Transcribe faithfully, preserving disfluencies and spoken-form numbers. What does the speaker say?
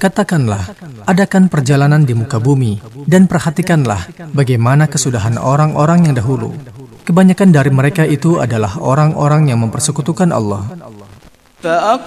Katakanlah, adakan perjalanan di muka bumi, dan perhatikanlah bagaimana kesudahan orang-orang yang dahulu. Kebanyakan dari mereka itu adalah orang-orang yang mempersekutukan Allah.